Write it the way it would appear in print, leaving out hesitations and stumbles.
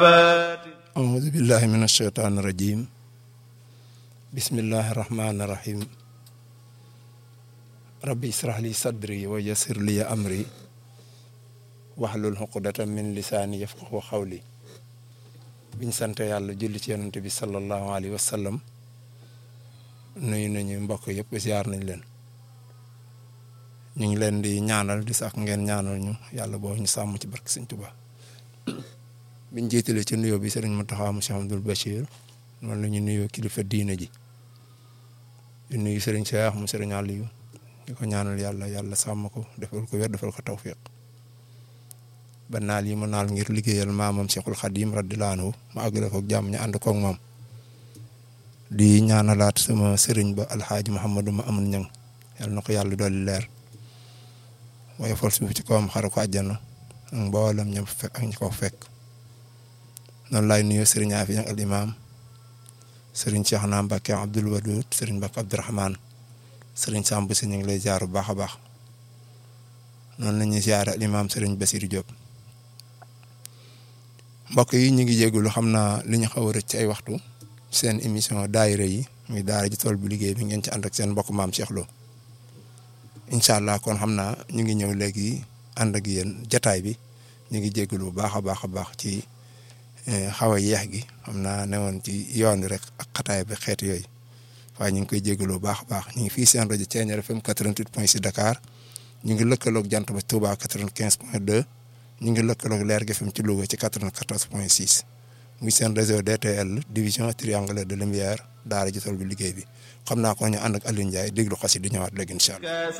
أعوذ بالله من الشيطان الرجيم بسم الله الرحمن الرحيم ربي اشرح لي صدري ويسر لي أمري واحلل عقدة من لساني يفقهوا قولي biñ sant yàlla julli ci yonent bi sallallahu alayhi wa sallam nuyu nañu mbokk yëpp ziar nañ leen ñu ngi leen di ñaanal di sax ngeen ñaanal ñu yàlla boo ñu sàmm ci barke Sëñ Tuubaa biñ jiitalee ci nuyoo bi Sëriñ Mountakha Cheikh Abdoul Bachir noonu la ñu nuyoo kilifa diine ji di nuyu Sëriñ Cheikh mu Sëriñ Aliou di ko ñaanal yàlla sàmm ko defal ko wér defal ko tawfiq ba naal yi mu naal ngir liggéeyal maamam Cheikhul Khadim radiyallahu anhu ma àggale ko jàmm ñu ànd koog moom di ñaanalaat sama sëriñ ba alxaaji Mouhamadou ma amun ñang yàlla na ko yàlla dolli leer waaye fol suuf ci kawam xaru ko àjjana ak mboolem ñam fekk ak ñi ko fekk noonu laay nuyoo sëriñ Afi al imam sëriñ Cheikhna Mbacke Abdoul Wadoud sëriñ Mbacke Abdourahmane sëriñ Samb si ñu ngi lay ziar bu baax a baax noonu la ñuy ziar al imam sëriñ Bassirou Diop mbokk yi ñu ngi jégalu xam naa li ñu xaw a rëcc ci ay waxtu seen émission daayira yi muy daara ji tool bi liggéey bi ngeen ci ànd ak seen mbokk maam Cheikh Lo incha allah kon xam naa ñu ngi ñëw léegi ànd ak yéen jataay bi ñu ngi jégalu bu baax a baax ci xaw a yeex gi xam naa newoon ci yoon wi rek ak xataay bi xeet yooyu waaye ñu ngi koy jégalu bu baax a baax ñu ngi fii seen rajo Thiéniere FM 88.6 Dakar ñu ngi lëkkaloog jant ba Touba 95.2 ñu ngi lëkkaloog Leer gi FM ci Louga ci 94.6 muy seen réseau DTL division triangulaire de lumière daara ji tool bi liggéey bi xam naa ko ñu ànd ak Aliou Ndiaye déglu xasi di ñëwaat léegi incha allah